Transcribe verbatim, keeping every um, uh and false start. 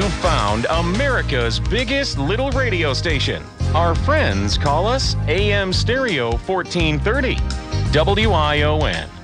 You found America's biggest little radio station. Our friends call us A M Stereo fourteen thirty. W I O N.